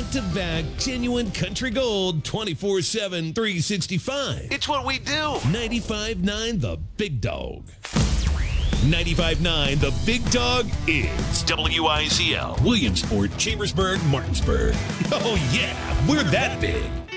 back-to-back genuine country gold 24/7, 365. It's what we do. 95.9 The Big Dog. 95.9 The Big Dog is WIZL. Williamsport, Chambersburg, Martinsburg. Oh yeah, we're that big.